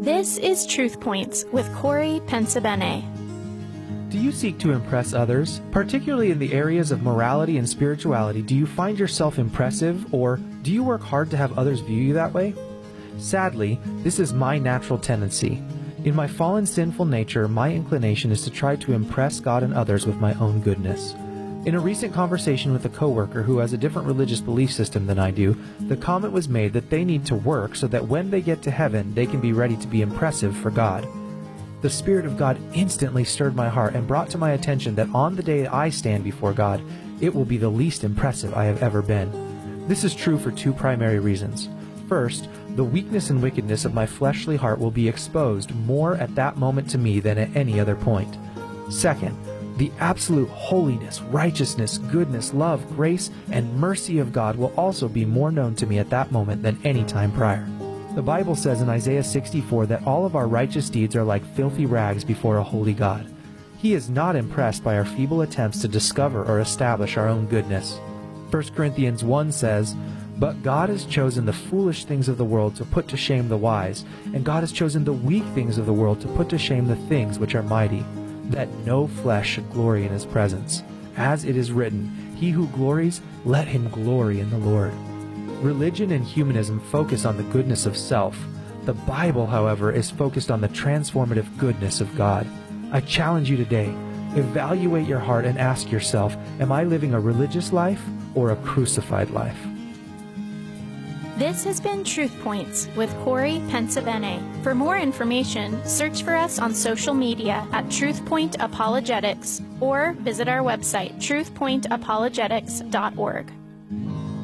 This is Truth Points with Corey Pensabene. Do you seek to impress others? Particularly in the areas of morality and spirituality, do you find yourself impressive, or do you work hard to have others view you that way? Sadly, this is my natural tendency. In my fallen sinful nature, my inclination is to try to impress God and others with my own goodness. In a recent conversation with a coworker who has a different religious belief system than I do, the comment was made that they need to work so that when they get to heaven, they can be ready to be impressive for God. The Spirit of God instantly stirred my heart and brought to my attention that on the day I stand before God, it will be the least impressive I have ever been. This is true for two primary reasons. First, the weakness and wickedness of my fleshly heart will be exposed more at that moment to me than at any other point. Second, the absolute holiness, righteousness, goodness, love, grace, and mercy of God will also be more known to me at that moment than any time prior. The Bible says in Isaiah 64 that all of our righteous deeds are like filthy rags before a holy God. He is not impressed by our feeble attempts to discover or establish our own goodness. 1 Corinthians 1 says, "But God has chosen the foolish things of the world to put to shame the wise, and God has chosen the weak things of the world to put to shame the things which are mighty, that no flesh should glory in his presence. As it is written, He who glories, let him glory in the Lord." Religion and humanism focus on the goodness of self. The Bible, however, is focused on the transformative goodness of God. I challenge you today, evaluate your heart and ask yourself, am I living a religious life or a crucified life? This has been Truth Points with Corey Pensabene. For more information, search for us on social media at TruthPoint Apologetics or visit our website, truthpointapologetics.org.